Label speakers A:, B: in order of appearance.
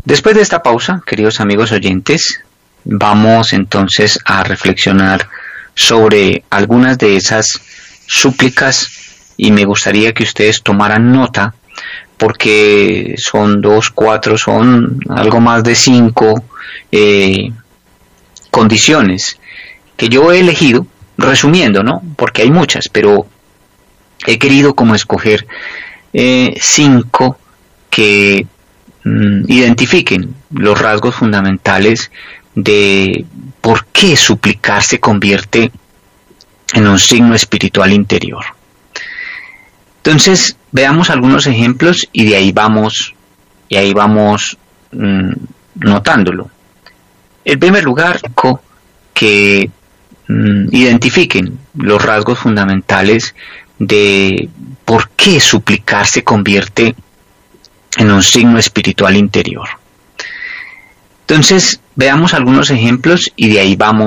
A: Después de esta pausa, queridos amigos oyentes, vamos entonces a reflexionar sobre algunas de esas súplicas y me gustaría que ustedes tomaran nota porque son 2, 4, son algo más de 5 condiciones que yo he elegido, resumiendo, ¿no? Porque hay muchas, pero he querido como escoger 5 que identifiquen los rasgos fundamentales de por qué suplicar se convierte en un signo espiritual interior. Entonces, veamos algunos ejemplos y de ahí vamos notándolo. En primer lugar, que identifiquen los rasgos fundamentales de por qué suplicar se convierte en un signo espiritual interior. Entonces, veamos algunos ejemplos y de ahí vamos